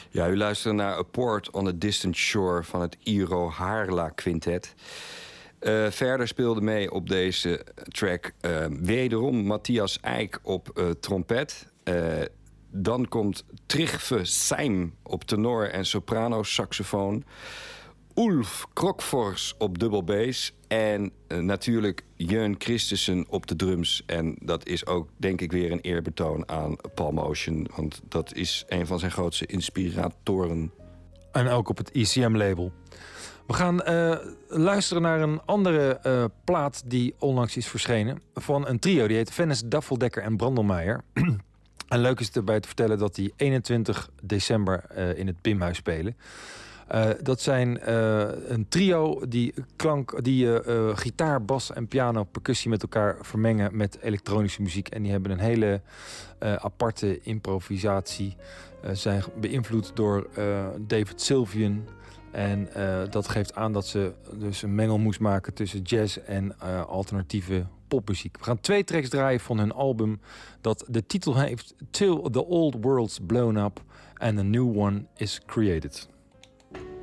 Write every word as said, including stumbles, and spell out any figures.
Ja, u luistert naar A Port on a Distant Shore van het Iro Harla Quintet. Uh, verder speelde mee op deze track uh, wederom Matthias Eijk op uh, trompet. Uh, dan komt Trygve Seim op tenor en soprano saxofoon. Ulf Krokfors op dubbel bass. En uh, natuurlijk Jeun Christensen op de drums. En dat is ook, denk ik, weer een eerbetoon aan Paul Motion. Want dat is een van zijn grootste inspiratoren. En ook op het I C M-label. We gaan uh, luisteren naar een andere uh, plaat die onlangs is verschenen. Van een trio, die heet Vennis, Daffeldekker en Brandelmeijer. En leuk is het erbij te vertellen dat die eenentwintig december uh, in het Bimhuis spelen. Uh, dat zijn uh, een trio die klank, die uh, uh, gitaar, bas en piano, percussie met elkaar vermengen met elektronische muziek. En die hebben een hele uh, aparte improvisatie. Uh, zijn beïnvloed door uh, David Sylvian. En uh, dat geeft aan dat ze dus een mengelmoes maken tussen jazz en uh, alternatieve popmuziek. We gaan twee tracks draaien van hun album dat de titel heeft Till the Old World's Blown Up and a New One is Created.